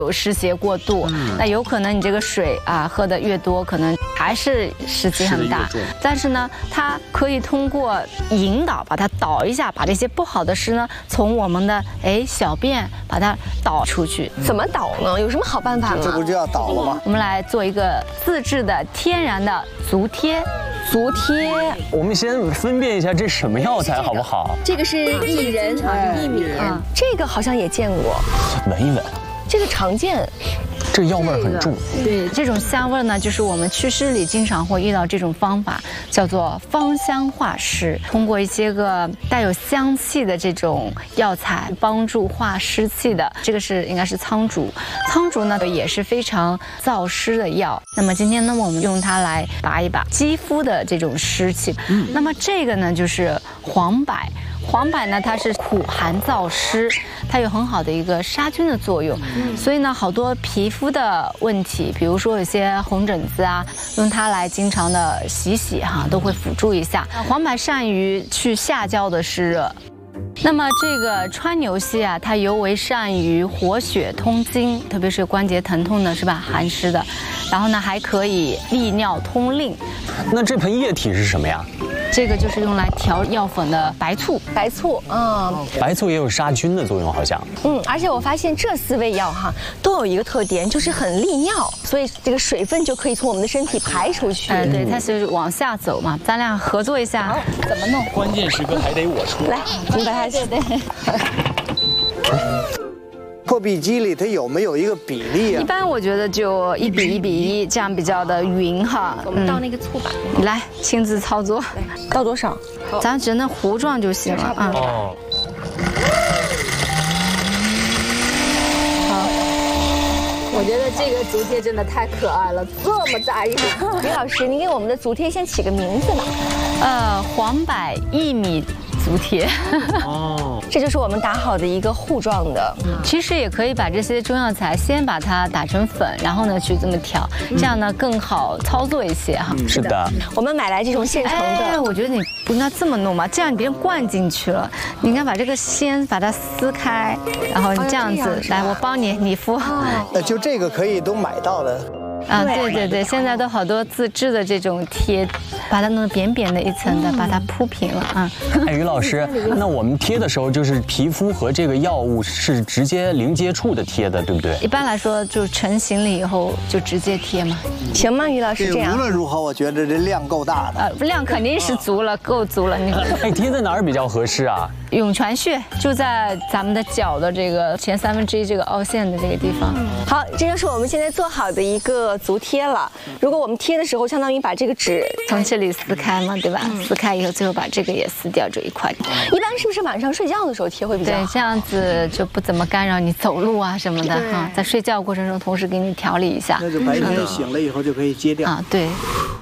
有湿邪过度，那有可能你这个水啊喝的越多，可能还是湿气很大。但是呢，它可以通过引导，把它导一下，把这些不好的湿呢，从我们的小便把它导出去。 怎么导呢？有什么好办法吗？ 这不就要导了吗？ 我们来做一个自制的天然的足贴。 足贴， 我们先分辨一下这什么药材好不好？ 这个是薏仁啊，薏米，这个好像也见过， 闻一闻， 这个常见。 这药味很重。 对，这种香味呢，就是我们祛湿里经常会遇到这种方法，叫做芳香化湿。通过一些个带有香气的这种药材，帮助化湿气的。这个应该是苍术，苍术呢也是非常燥湿的药。那么今天呢，我们用它来拔一拔肌肤的这种湿气。那么这个呢就是黄柏。黄柏呢，它是苦寒燥湿，它有很好的一个杀菌的作用，所以呢，好多皮肤的问题，比如说有些红疹子啊，用它来经常的洗都会辅助一下。黄柏善于去下焦的湿热。那么这个川牛膝啊，它尤为善于活血通经，特别是关节疼痛的是吧，寒湿的。然后呢，还可以利尿通令。 那这盆液体是什么呀？ 这个就是用来调药粉的白醋。 白醋， 白醋也有杀菌的作用，好像。 而且我发现这4味药都有一个特点，就是很利尿，所以这个水分就可以从我们的身体排出去。 对，它是往下走嘛，咱俩合作一下，怎么弄？ 关键时刻还得我出。 来，你把它对。 破壁机里它有没有一个比例啊？ 一般我觉得就1比1比1，这样比较的匀哈。 我们倒那个醋吧， 你来亲自操作。 倒多少？ 咱只能糊状就行了啊。 哦。 好，我觉得这个足贴真的太可爱了，这么大一个。 李老师，您给我们的足贴先起个名字吧。 黄柏薏米足贴。 这就是我们打好的一个糊状的。 其实也可以把这些中药材先把它打成粉，然后呢去这么调，这样呢更好操作一些哈。 是的。 我们买来这种现成的。 我觉得你不应该这么弄嘛，这样别人灌进去了。你应该把这个先把它撕开，然后你这样子，来，我帮你，你敷。 就这个可以都买到的。 对，现在都好多自制的这种贴，把它弄得扁扁的一层的，把它铺平了啊。 于老师，那我们贴的时候，就是皮肤和这个药物是直接零接触的贴的，对不对？ 一般来说，就成型了以后就直接贴嘛。 行吗，于老师？这样。 无论如何，我觉得这量够大的。 量肯定是足了，够足了。你贴在哪儿比较合适啊？ 涌泉穴就在咱们的脚的这个前1/3这个凹陷的这个地方。 好，这就是我们现在做好的一个足贴了。如果我们贴的时候，相当于把这个纸从这里撕开嘛，对吧？撕开以后，最后把这个也撕掉这一块。 一般是不是晚上睡觉的时候贴会比较好？ 对，这样子就不怎么干扰你走路啊什么的哈。在睡觉过程中，同时给你调理一下。 那就白天醒了以后就可以揭掉啊，对。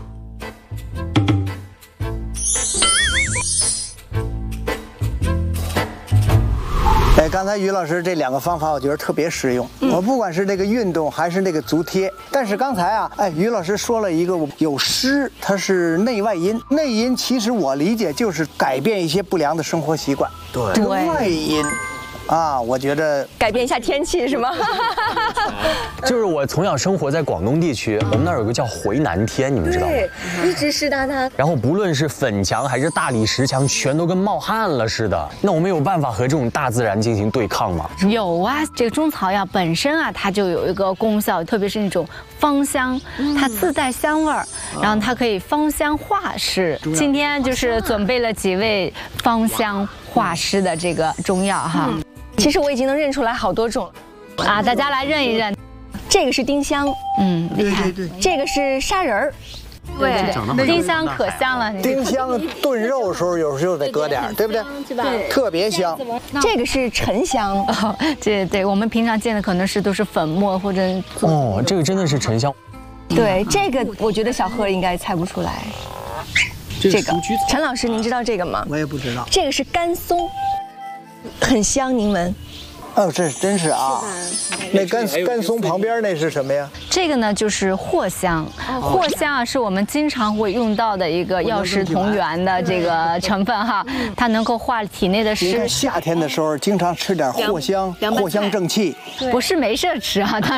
刚才于老师这2个方法，我觉得特别实用。我不管是这个运动还是那个足贴，但是刚才啊，于老师说了一个有湿，它是内外因。内因其实我理解就是改变一些不良的生活习惯。 对。 外因。我觉得改变一下天气是吗？ 就是我从小生活在广东地区，我们那儿有个叫回南天，你们知道吗？ 对，一直湿哒哒。 然后不论是粉墙还是大理石墙，全都跟冒汗了似的。那我们有办法和这种大自然进行对抗吗？ 有啊，这个中草药本身啊，它就有一个功效，特别是那种芳香，它自带香味儿，然后它可以芳香化湿。今天就是准备了几味芳香化湿的这个中药哈。 其实我已经能认出来好多种啊，大家来认一认。 这个是丁香， 厉害。 对。 这个是砂仁儿， 对，丁香可香了。 丁香炖肉的时候有时候得搁点，对不对？ 对， 特别香。 这个是沉香， 对，我们平常见的可能是都是粉末或者。 这个真的是沉香。 对，这个我觉得小何应该猜不出来。这个陈老师，您知道这个吗？ 我也不知道。 这个是甘松。很香，您闻。 这真是啊。那甘松旁边那是什么呀？ 这个呢就是藿香，藿香啊是我们经常会用到的一个药食同源的这个成分哈，它能够化体内的湿。 夏天的时候经常吃点藿香，藿香正气。 不是没事吃啊，